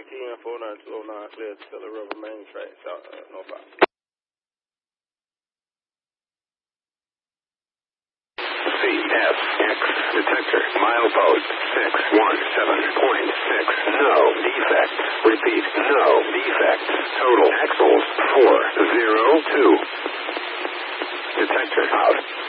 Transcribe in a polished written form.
ETN 49209, clear to Philly River main train, south, northbound. CFX detector milepost 617.6. No defect. Repeat, no defect. Total axles 402. Detector out.